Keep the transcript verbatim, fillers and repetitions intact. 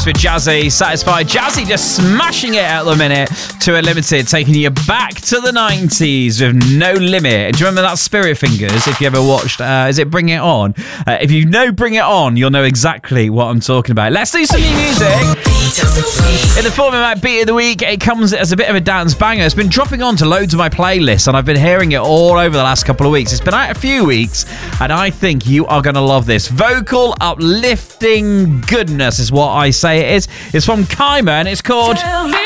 with Jazzy, Satisfied. Jazzy just smashing it at the minute to a limited, taking you back to the nineties with No Limit. Do you remember that Spirit Fingers? If you ever watched, uh, is it Bring It On? Uh, if you know Bring It On, you'll know exactly what I'm talking about. Let's do some new music. In the form of my Beat of the Week, it comes as a bit of a dance banger. It's been dropping onto loads of my playlists, and I've been hearing it all over the last couple of weeks. It's been out a few weeks, and I think you are going to love this. Vocal uplifting goodness is what I say it is. It's from Kyma, and it's called... Tell me